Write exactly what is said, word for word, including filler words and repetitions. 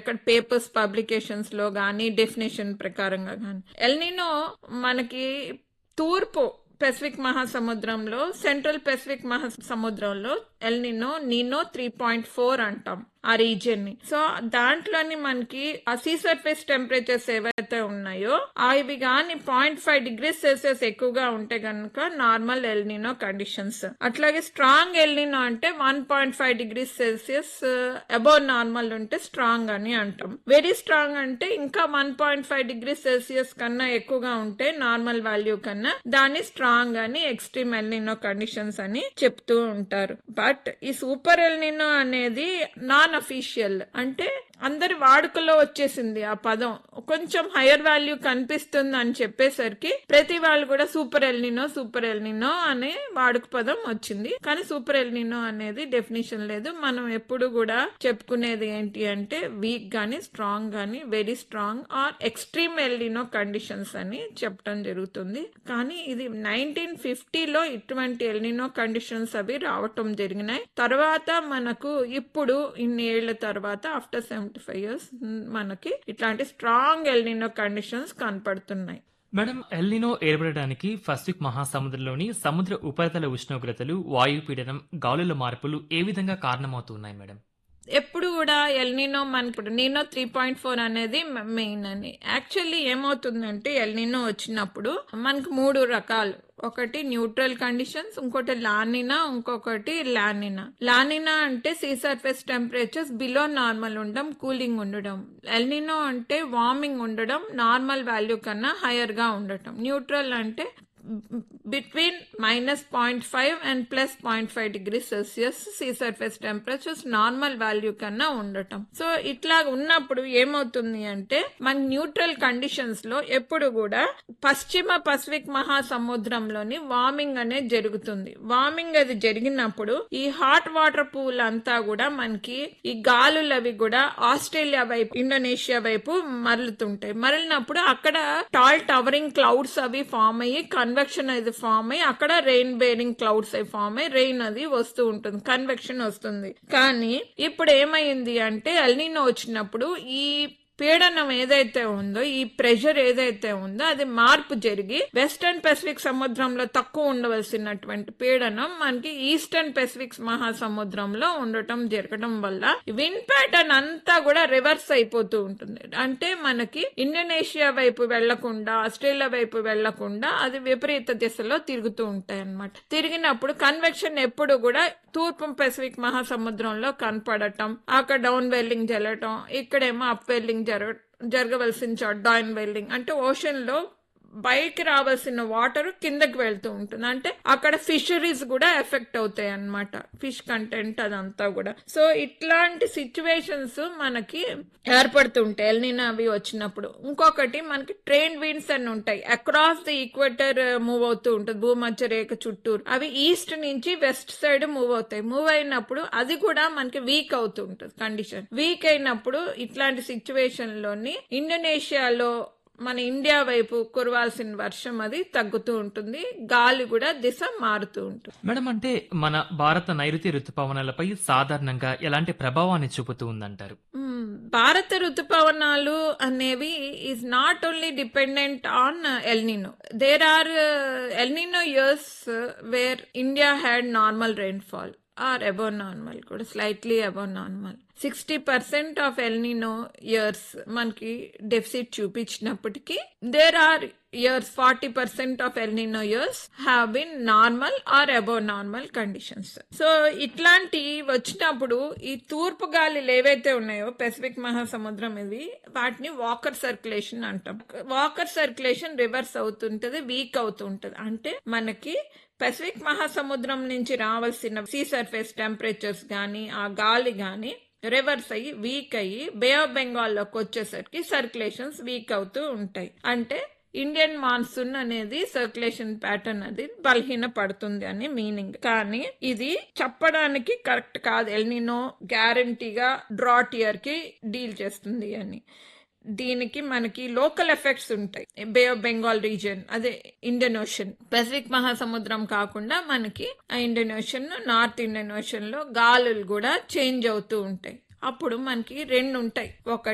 ఎక్కడ papers publications లో గానీ డెఫినేషన్ ప్రకారంగా గానీ ఎల్నినో మనకి తూర్పు పెసిఫిక్ మహాసముద్రంలో సెంట్రల్ పెసిఫిక్ మహాసముద్రంలో ఎల్నినో నీనో త్రీ పాయింట్ ఫోర్ అంటాం ఆ రీజియన్ ని. సో దాంట్లోని మనకి ఆ సీ సర్ఫేస్ టెంపరేచర్స్ ఏవైతే ఉన్నాయో అవి గాని పాయింట్ ఫైవ్ డిగ్రీస్ సెల్సియస్ ఎక్కువగా ఉంటే గనుక నార్మల్ ఎల్నినో కండిషన్స్. అట్లాగే స్ట్రాంగ్ ఎల్నినో అంటే one point five degrees Celsius above normal ఉంటే స్ట్రాంగ్ అని అంటాం. వెరీ స్ట్రాంగ్ అంటే ఇంకా one point five degrees Celsius కన్నా ఎక్కువగా ఉంటే నార్మల్ వాల్యూ కన్నా దాన్ని స్ట్రాంగ్ అని ఎక్స్ట్రీమ్ ఎల్నినో కండిషన్స్ అని చెప్తూ ఉంటారు. బట్ ఈ సూపర్ ఎల్నినో అనేది నాన్ అఫీషియల్, అంటే అందరి వాడుకలో వచ్చేసింది ఆ పదం. కొంచెం హైయర్ వాల్యూ కనిపిస్తుంది అని చెప్పేసరికి ప్రతి వాళ్ళు కూడా సూపర్ ఎల్నినో సూపర్ ఎల్నినో అనే వాడుక పదం వచ్చింది. కానీ సూపర్ ఎల్నినో అనేది డెఫినేషన్ లేదు. మనం ఎప్పుడు కూడా చెప్పుకునేది ఏంటి అంటే వీక్ గానీ స్ట్రాంగ్ గానీ very strong are extreme El Niño conditions అని చెప్పడం జరుగుతుంది. కానీ ఇది నైన్టీన్ ఫిఫ్టీలో ఇటువంటి ఎల్నినో కండిషన్స్ అవి రావటం జరిగినాయి. తర్వాత మనకు ఇప్పుడు ఇన్ని ఏళ్ల తర్వాత ఆఫ్టర్ సెవెంటీ ఫైవ్ ఇయర్స్ మనకి ఇట్లాంటి స్ట్రాంగ్ ఎల్నినో కండిషన్స్ కనపడుతున్నాయి. మేడం, ఎల్నినో ఏర్పడడానికి పసిఫిక్ మహాసముద్రంలోని సముద్ర ఉపరితల ఉష్ణోగ్రతలు, వాయుపీడనం, గాలుల మార్పులు ఏ విధంగా కారణమవుతున్నాయి మేడం? ఎప్పుడు కూడా ఎల్నినో మనకి నీనో త్రీ పాయింట్ ఫోర్ అనేది మెయిన్ అని. యాక్చువల్లీ ఏమవుతుందంటే ఎల్నినో వచ్చినప్పుడు మనకు మూడు రకాలు. ఒకటి న్యూట్రల్ కండిషన్స్, ఇంకోటి లానినా, ఇంకొకటి లానినా. లానినా అంటే see surface temperatures below normal ఉండడం, కూలింగ్ ఉండడం. ఎల్నినో అంటే వార్మింగ్ ఉండడం, నార్మల్ వాల్యూ కన్నా హైయర్ గా ఉండటం. న్యూట్రల్ అంటే between minus point five and plus point five degree Celsius see surface temperatures normal value కన్నా ఉండటం. సో ఇట్లా ఉన్నప్పుడు ఏమవుతుంది అంటే మన న్యూట్రల్ కండిషన్స్ లో ఎప్పుడు కూడా పశ్చిమ పసిఫిక్ మహాసముద్రంలోని వార్మింగ్ అనేది జరుగుతుంది. వార్మింగ్ అది జరిగినప్పుడు ఈ హాట్ వాటర్ పూల్ అంతా కూడా మనకి ఈ గాలులు అవి కూడా ఆస్ట్రేలియా వైపు, ఇండోనేషియా వైపు మరలుతుంటాయి. మరలినప్పుడు అక్కడ టాల్ టవరింగ్ క్లౌడ్స్ అవి ఫామ్ అయ్యి కన్వెక్షన్ అది ఫామ్ అయ్యి అక్కడ రెయిన్ బేరింగ్ క్లౌడ్స్ అవి ఫామ్ అయ్యి రెయిన్ అది వస్తూ ఉంటుంది, కన్వెక్షన్ వస్తుంది. కానీ ఇప్పుడు ఏమైంది అంటే ఎల్నినో వచ్చినప్పుడు ఈ పీడనం ఏదైతే ఉందో, ఈ ప్రెషర్ ఏదైతే ఉందో అది మార్పు జరిగి వెస్టర్న్ పెసిఫిక్ సముద్రంలో తక్కువ ఉండవలసినటువంటి పీడనం మనకి ఈస్టర్న్ పెసిఫిక్ మహాసముద్రంలో ఉండటం జరగడం వల్ల విండ్ ప్యాటర్న్ అంతా కూడా రివర్స్ అయిపోతూ ఉంటుంది. అంటే మనకి ఇండోనేషియా వైపు వెళ్లకుండా, ఆస్ట్రేలియా వైపు వెళ్లకుండా అది విపరీత దిశలో తిరుగుతూ ఉంటాయి అన్నమాట. తిరిగినప్పుడు కన్వెక్షన్ ఎప్పుడు కూడా తూర్పు పెసిఫిక్ మహాసముద్రంలో కనపడటం, అక్కడ డౌన్ వెల్లింగ్ జరగటం, ఇక్కడేమో అప్ వెల్లింగ్ జరగ జరగవలసిన చోట డౌన్ వెల్లింగ్, అంటే ఓషన్ లో పైకి రావాల్సిన వాటర్ కిందకి వెళ్తూ ఉంటుంది. అంటే అక్కడ ఫిషరీస్ కూడా ఎఫెక్ట్ అవుతాయి అన్నమాట, ఫిష్ కంటెంట్ అదంతా కూడా. సో ఇట్లాంటి సిచ్యువేషన్స్ మనకి ఏర్పడుతుంటాయి ఎల్నినో అవి వచ్చినప్పుడు. ఇంకొకటి మనకి ట్రైన్ విండ్స్ అని ఉంటాయి, అక్రాస్ ది ఈక్వేటర్ మూవ్ అవుతూ ఉంటుంది భూమధ్య రేఖ చుట్టూరు. అవి ఈస్ట్ నుంచి వెస్ట్ సైడ్ మూవ్ అవుతాయి. మూవ్ అయినప్పుడు అది కూడా మనకి వీక్ అవుతూ ఉంటుంది కండిషన్. వీక్ అయినప్పుడు ఇట్లాంటి సిచ్యువేషన్ లోని ఇండోనేషియాలో మన ఇండియా వైపు కురవాల్సిన వర్షం అది తగ్గుతూ ఉంటుంది, గాలి కూడా దిశ మారుతూ ఉంటుంది. మేడం, అంటే మన భారత నైరుతి ఋతుపవనాలపై సాధారణంగా ఎలాంటి ప్రభావాన్ని చూపుతూ ఉందంటారు? భారత ఋతుపవనాలు అనేవి is not only dependent on El Niño. There are El Niño years where India had normal rainfall are above normal, కూడా slightly above normal. Sixty percent of El Niño years మనకి deficit చూపించినప్పటికీ there or years forty percent of El Niño years have been normal or above normal conditions. So ఇట్లాంటి వచ్చినప్పుడు ఈ తూర్పు గాలిలు ఏవైతే ఉన్నాయో Pacific మహాసముద్రం ఇవి, వాటిని వాకర్ సర్క్యులేషన్ అంటాం. Walker circulation reverse అవుతుంటది, week అవుతుంటది. అంటే మనకి పెసిఫిక్ మహాసముద్రం నుంచి రావాల్సిన సీ సర్ఫేస్ టెంపరేచర్స్ గానీ ఆ గాలి గానీ రివర్స్ అయ్యి వీక్ అయ్యి బే ఆఫ్ బెంగాల్ లోకి వచ్చేసరికి సర్క్యులేషన్స్ వీక్ అవుతూ ఉంటాయి. అంటే ఇండియన్ మాన్సూన్ అనేది సర్క్యులేషన్ ప్యాటర్న్ అది బలహీన పడుతుంది అని మీనింగ్. కానీ ఇది చెప్పడానికి కరెక్ట్ కాదు ఎల్నినో గ్యారంటీగా డ్రాట్ ఇయర్ కి డీల్ చేస్తుంది అని. దీనికి మనకి లోకల్ ఎఫెక్ట్స్ ఉంటాయి. బే ఆఫ్ బెంగాల్ రీజియన్, అదే ఇండియన్ ఓషన్, పసిఫిక్ మహాసముద్రం కాకుండా మనకి ఆ Indian ocean, north Indian ocean లో గాలులు కూడా చేంజ్ అవుతూ ఉంటాయి. అప్పుడు మనకి రెండు ఉంటాయి, ఒకటి